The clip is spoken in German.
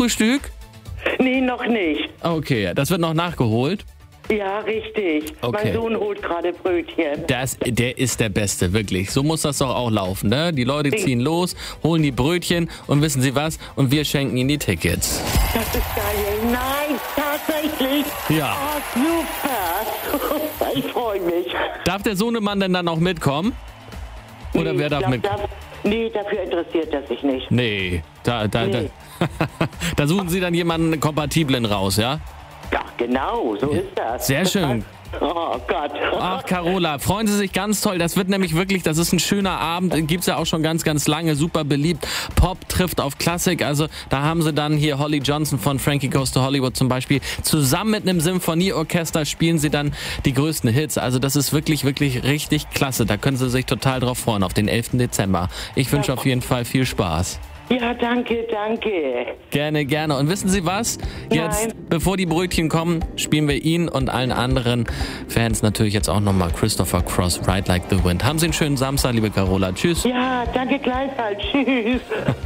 Frühstück? Nee, noch nicht. Okay, das wird noch nachgeholt. Ja, richtig. Okay. Mein Sohn holt gerade Brötchen. Der ist der Beste, wirklich. So muss das doch auch laufen, ne? Die Leute ziehen los, holen die Brötchen und wissen Sie was? Und wir schenken ihnen die Tickets. Das ist geil. Nein, tatsächlich. Ja. Oh, super. Ich freue mich. Darf der Sohnemann denn dann auch mitkommen? Oder wer darf mit? Nee, dafür interessiert er sich nicht. Nee, Nee. da suchen Sie dann jemanden Kompatiblen raus, ja? Ja, genau, so ist das. Sehr schön. Oh Gott. Ach, Carola, freuen Sie sich ganz toll. Das wird nämlich wirklich, das ist ein schöner Abend. Gibt's ja auch schon ganz, ganz lange. Super beliebt. Pop trifft auf Klassik. Also da haben Sie dann hier Holly Johnson von Frankie Goes to Hollywood zum Beispiel. Zusammen mit einem Symphonieorchester spielen Sie dann die größten Hits. Also das ist wirklich, wirklich richtig klasse. Da können Sie sich total drauf freuen auf den 11. Dezember. Ich wünsche auf jeden Fall viel Spaß. Ja, danke. Gerne, gerne. Und wissen Sie was? Jetzt, Nein. bevor die Brötchen kommen, spielen wir Ihnen und allen anderen Fans natürlich jetzt auch nochmal Christopher Cross, Ride Like the Wind. Haben Sie einen schönen Samstag, liebe Carola. Tschüss. Ja, danke gleichfalls. Tschüss.